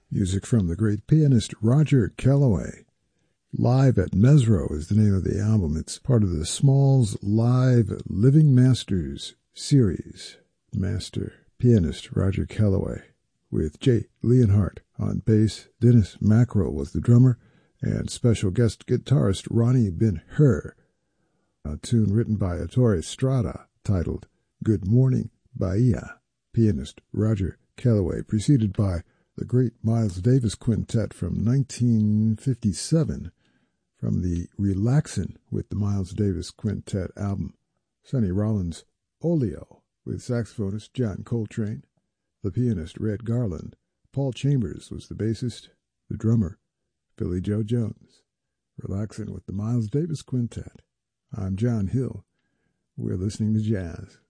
Music from the great pianist Roger Kellaway. Live at Mesro is the name of the album. It's part of the Smalls Live Living Masters series. Master pianist Roger Kellaway with Jay Leonhardt on bass. Dennis Mackerel was the drummer, and special guest guitarist Ronnie Ben-Hur. A tune written by Ettore Strada titled Good Morning Bahia. Pianist Roger Kellaway, preceded by the great Miles Davis Quintet from 1957 from the Relaxin' with the Miles Davis Quintet album. Sonny Rollins Oleo with saxophonist John Coltrane, the pianist Red Garland. Paul Chambers was the bassist, the drummer Billy Joe Jones. Relaxin' with the Miles Davis Quintet. I'm John Hill. We're listening to jazz.